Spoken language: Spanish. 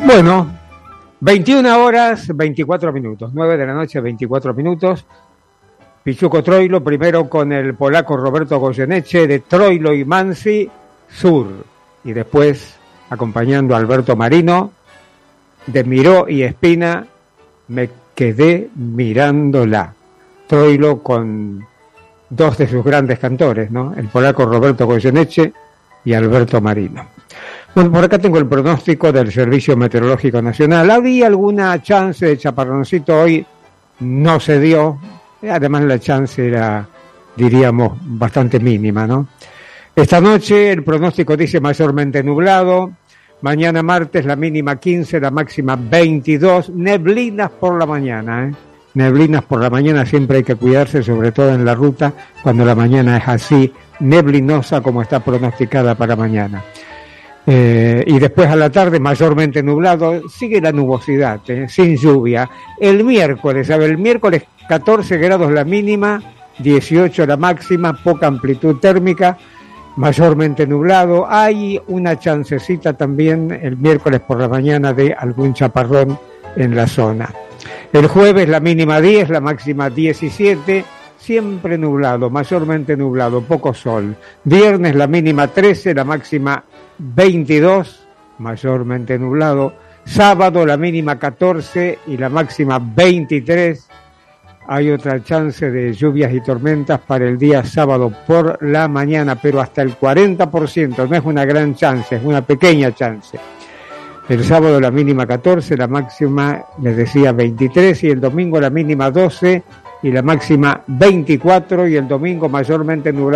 Bueno, 21 horas, 24 minutos, 9 de la noche, 24 minutos. Pichuco Troilo, primero con el polaco Roberto Goyeneche de Troilo y Mansi Sur. Y después, acompañando a Alberto Marino, de Miró y Espina, Me quedé mirándola. Troilo con dos de sus grandes cantores, ¿no? El polaco Roberto Goyeneche y Alberto Marino. Bueno, por acá tengo el pronóstico del Servicio Meteorológico Nacional. Había alguna chance de chaparroncito hoy, no se dio. Además la chance era, diríamos, bastante mínima, ¿no? Esta noche el pronóstico dice mayormente nublado. Mañana martes la mínima 15, la máxima 22. Neblinas por la mañana, ¿eh? Neblinas por la mañana, siempre hay que cuidarse, sobre todo en la ruta, cuando la mañana es así, neblinosa como está pronosticada para mañana. Y después a la tarde mayormente nublado, sigue la nubosidad, sin lluvia. El miércoles 14 grados la mínima, 18 la máxima, poca amplitud térmica, mayormente nublado. Hay una chancecita también el miércoles por la mañana de algún chaparrón en la zona. El jueves la mínima 10, la máxima 17, siempre nublado, mayormente nublado, poco sol. Viernes la mínima 13, la máxima 22, mayormente nublado. Sábado la mínima 14 y la máxima 23. Hay otra chance de lluvias y tormentas para el día sábado por la mañana, pero hasta el 40%, no es una gran chance, es una pequeña chance. El sábado la mínima 14, la máxima, les decía, 23, y el domingo la mínima 12 y la máxima 24, y el domingo mayormente nublado.